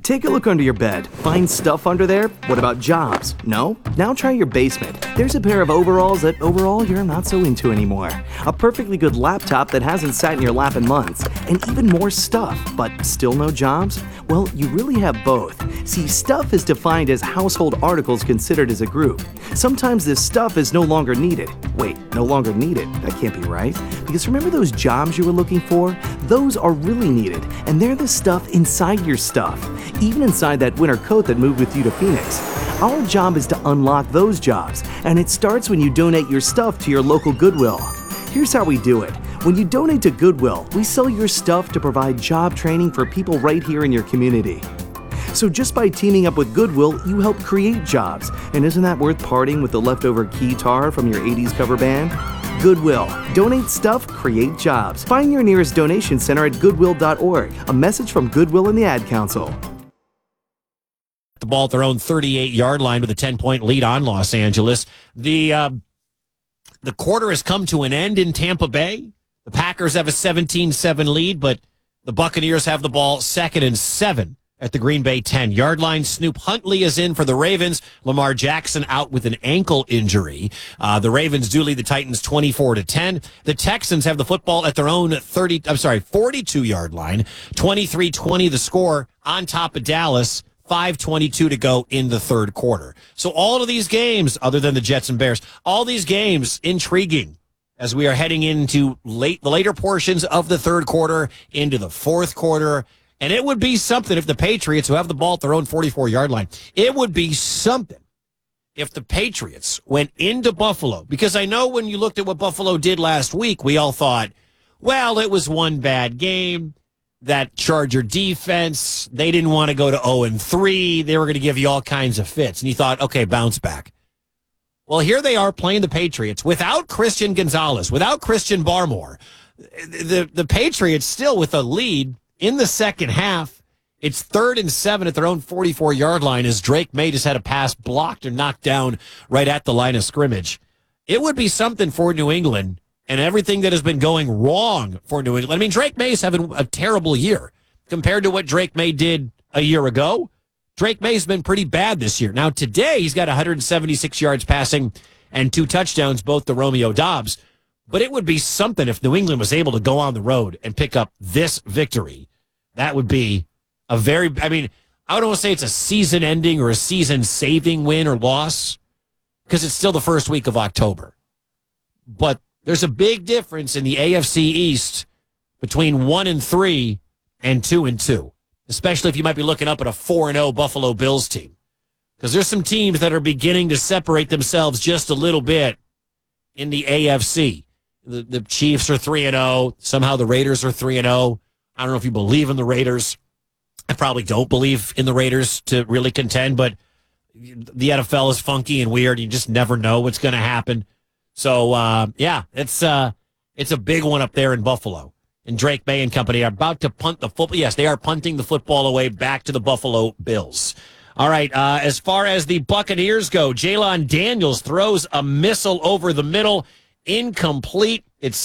Take a look under your bed. Find stuff under there? What about jobs? No? Now try your basement. There's a pair of overalls that overall you're not so into anymore. A perfectly good laptop that hasn't sat in your lap in months. And even more stuff, but still no jobs? Well, you really have both. See, stuff is defined as household articles considered as a group. Sometimes this stuff is no longer needed. Wait, no longer needed? That can't be right. Because remember those jobs you were looking for? Those are really needed, and they're the stuff inside your stuff. Even inside that winter coat that moved with you to Phoenix. Our job is to unlock those jobs, and it starts when you donate your stuff to your local Goodwill. Here's how we do it. When you donate to Goodwill, we sell your stuff to provide job training for people right here in your community. So just by teaming up with Goodwill, you help create jobs. And isn't that worth parting with the leftover guitar from your 80s cover band? Goodwill. Donate stuff, create jobs. Find your nearest donation center at goodwill.org. A message from Goodwill and the Ad Council. The ball at their own 38-yard line with a 10-point lead on Los Angeles. The quarter has come to an end in Tampa Bay. The Packers have a 17-7 lead, but the Buccaneers have the ball 2nd and 7 at the Green Bay 10-yard line. Snoop Huntley is in for the Ravens. Lamar Jackson out with an ankle injury. The Ravens do lead the Titans 24-10. The Texans have the football at their own 42-yard line. 23-20 the score on top of Dallas. 5:22 to go in the third quarter. So all of these games, other than the Jets and Bears, all these games intriguing as we are heading into the later portions of the third quarter into the fourth quarter. And it would be something if the Patriots, who have the ball at their own 44-yard line, it would be something if the Patriots went into Buffalo. Because I know when you looked at what Buffalo did last week, we all thought, well, it was one bad game. That Charger defense, they didn't want to go to 0-3. They were going to give you all kinds of fits. And you thought, okay, bounce back. Well, here they are playing the Patriots without Christian Gonzalez, without Christian Barmore. The Patriots still with a lead in the second half. It's 3rd and 7 at their own 44-yard line as Drake May just had a pass blocked or knocked down right at the line of scrimmage. It would be something for New England. And everything that has been going wrong for New England. I mean, Drake May's having a terrible year compared to what Drake May did a year ago. Drake May's been pretty bad this year. Now, today, he's got 176 yards passing and 2 touchdowns, both to Romeo Doubs. But it would be something if New England was able to go on the road and pick up this victory. That would be a very, I don't want to say it's a season-ending or a season-saving win or loss because it's still the first week of October. But there's a big difference in the AFC East between 1-3 and 2-2, especially if you might be looking up at a 4-0 Buffalo Bills team. Because there's some teams that are beginning to separate themselves just a little bit in the AFC. The Chiefs are 3-0. Somehow the Raiders are 3-0. I don't know if you believe in the Raiders. I probably don't believe in the Raiders to really contend, but the NFL is funky and weird. You just never know what's going to happen. So, it's a big one up there in Buffalo. And Drake May and company are about to punt the football. Yes, they are punting the football away back to the Buffalo Bills. All right, as far as the Buccaneers go, Jalon Daniels throws a missile over the middle. Incomplete. It's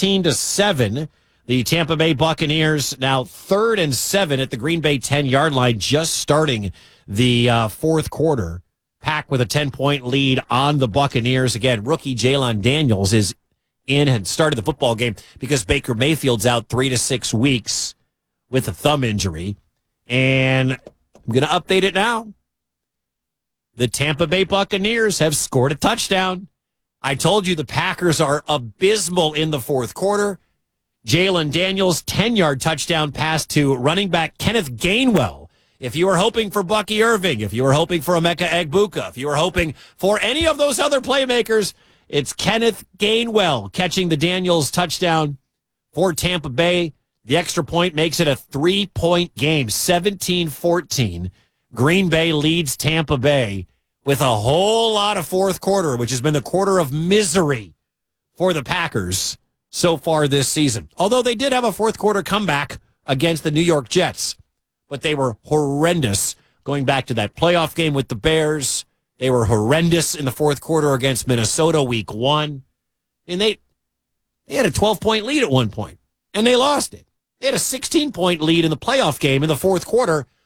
17-7. The Tampa Bay Buccaneers now 3rd and 7 at the Green Bay 10-yard line, just starting the fourth quarter. Pack with a 10-point lead on the Buccaneers. Again, rookie Jalon Daniels is in and started the football game because Baker Mayfield's out 3 to 6 weeks with a thumb injury. And I'm going to update it now. The Tampa Bay Buccaneers have scored a touchdown. I told you the Packers are abysmal in the fourth quarter. Jalon Daniels, 10-yard touchdown pass to running back Kenneth Gainwell. If you were hoping for Bucky Irving, if you were hoping for Emeka Egbuka, if you were hoping for any of those other playmakers, it's Kenneth Gainwell catching the Daniels touchdown for Tampa Bay. The extra point makes it a 3-point game, 17-14. Green Bay leads Tampa Bay with a whole lot of fourth quarter, which has been the quarter of misery for the Packers so far this season. Although they did have a fourth quarter comeback against the New York Jets. But they were horrendous going back to that playoff game with the Bears. They were horrendous in the fourth quarter against Minnesota week 1. And they had a 12-point lead at one point, and they lost it. They had a 16-point lead in the playoff game in the fourth quarter,